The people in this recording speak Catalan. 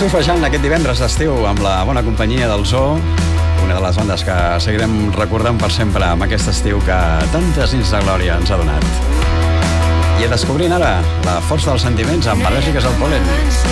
surfejant aquest divendres d'estiu amb la bona companyia del Zoo, una de les bandes que seguirem recordant per sempre amb aquest estiu que tantes nits de glòria ens ha donat. I descobrint ara la força dels sentiments amb Al·lèrgiques al pol·len.